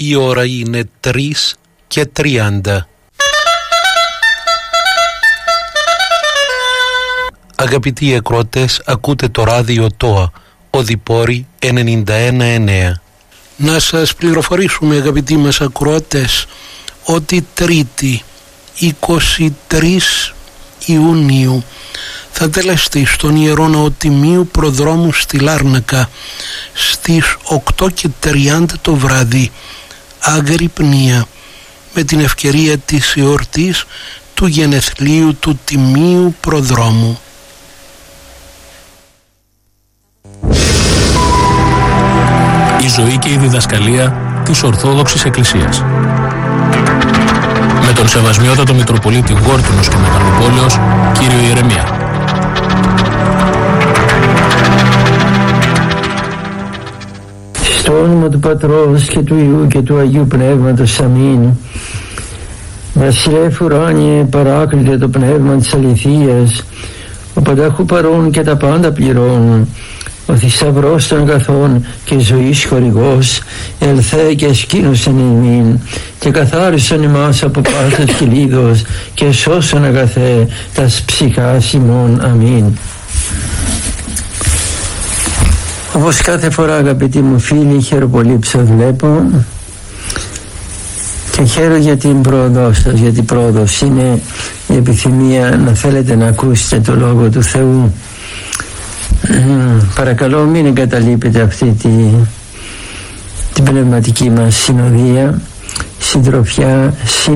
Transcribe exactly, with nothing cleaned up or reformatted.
Η ώρα είναι τρεις και τριάντα. Αγαπητοί ακροατές, ακούτε το ράδιο ΤΟΑ, Οδυπόρη ενενήντα ένα εννέα. Να σας πληροφορήσουμε, αγαπητοί μας ακροατές, ότι Τρίτη είκοσι τρεις Ιουνίου θα τελεστεί στον Ιερό Ναό Τιμίου Προδρόμου στη Λάρνακα στις οκτώ και τριάντα το βράδυ αγρυπνία με την ευκαιρία της εορτής του γενεθλίου του Τιμίου Προδρόμου. Η ζωή και η διδασκαλία της Ορθόδοξης Εκκλησίας. Με τον Σεβασμιότατο Μητροπολίτη Γόρτινος και Μεγαλοπόλεως, κύριο Ιερεμία. Στο όνομα του Πατρός και του Υιού και του Αγίου Πνεύματος, αμήν. Βασιλεύ ουράνιε, παράκλητε το πνεύμα της αληθείας, ο πανταχού παρών και τα πάντα πληρώνουν, ο θησαυρός των αγαθών και ζωής χορηγός, ελθέ και σκήνωσεν ημίν και καθάρισον ημάς από πάσας κυλίδος και σώσον αγαθέ τας ψυχάς ημών, αμήν. Όπως κάθε φορά, αγαπητοί μου φίλοι, χαίρομαι πολύ που σας βλέπω και χαίρομαι για την πρόοδο σας, γιατί η πρόοδος είναι η επιθυμία να θέλετε να ακούσετε το Λόγο του Θεού. Παρακαλώ, μην εγκαταλείπετε αυτή τη, την πνευματική μας συνοδεία, συντροφιά,